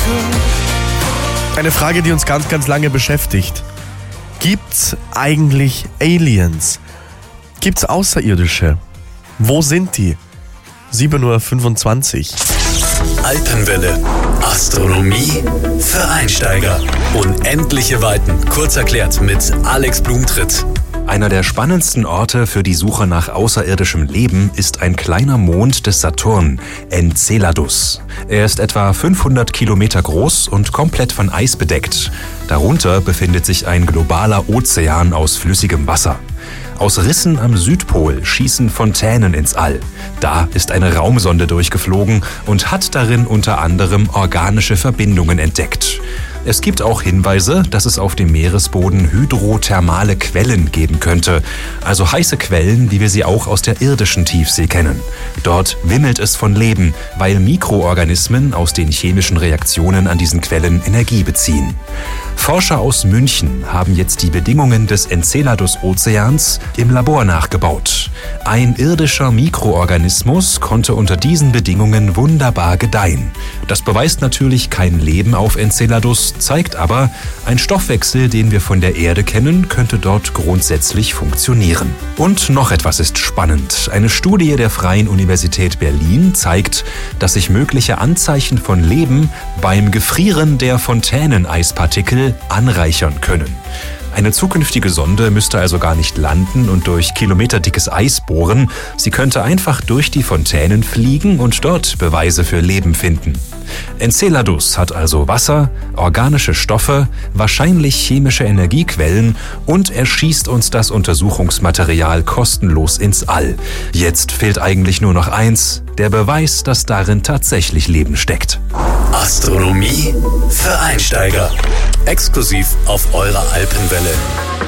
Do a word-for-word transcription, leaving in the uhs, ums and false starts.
Eine Frage, die uns ganz, ganz lange beschäftigt. Gibt's eigentlich Aliens? Gibt's Außerirdische? Wo sind die? sieben Uhr fünfundzwanzig. Alpenwelle. Astronomie für Einsteiger. Unendliche Weiten. Kurz erklärt mit Alex Blumentritt. Einer der spannendsten Orte für die Suche nach außerirdischem Leben ist ein kleiner Mond des Saturn, Enceladus. Er ist etwa fünfhundert Kilometer groß und komplett von Eis bedeckt. Darunter befindet sich ein globaler Ozean aus flüssigem Wasser. Aus Rissen am Südpol schießen Fontänen ins All. Da ist eine Raumsonde durchgeflogen und hat darin unter anderem organische Verbindungen entdeckt. Es gibt auch Hinweise, dass es auf dem Meeresboden hydrothermale Quellen geben könnte, also heiße Quellen, wie wir sie auch aus der irdischen Tiefsee kennen. Dort wimmelt es von Leben, weil Mikroorganismen aus den chemischen Reaktionen an diesen Quellen Energie beziehen. Forscher aus München haben jetzt die Bedingungen des Enceladus-Ozeans im Labor nachgebaut. Ein irdischer Mikroorganismus konnte unter diesen Bedingungen wunderbar gedeihen. Das beweist natürlich kein Leben auf Enceladus, zeigt aber, ein Stoffwechsel, den wir von der Erde kennen, könnte dort grundsätzlich funktionieren. Und noch etwas ist spannend. Eine Studie der Freien Universität Berlin zeigt, dass sich mögliche Anzeichen von Leben beim Gefrieren der Fontäneneisparikel anreichern können. Eine zukünftige Sonde müsste also gar nicht landen und durch kilometerdickes Eis bohren. Sie könnte einfach durch die Fontänen fliegen und dort Beweise für Leben finden. Enceladus hat also Wasser, organische Stoffe, wahrscheinlich chemische Energiequellen und er schießt uns das Untersuchungsmaterial kostenlos ins All. Jetzt fehlt eigentlich nur noch eins, der Beweis, dass darin tatsächlich Leben steckt. Astronomie für Einsteiger. Exklusiv auf eurer Alpenwelle.